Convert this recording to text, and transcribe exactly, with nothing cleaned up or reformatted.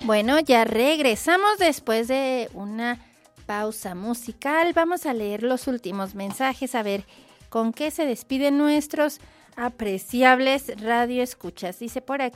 Bueno, ya regresamos después de una pausa musical. Vamos a leer los últimos mensajes, a ver con qué se despiden nuestros apreciables radioescuchas. Dice por aquí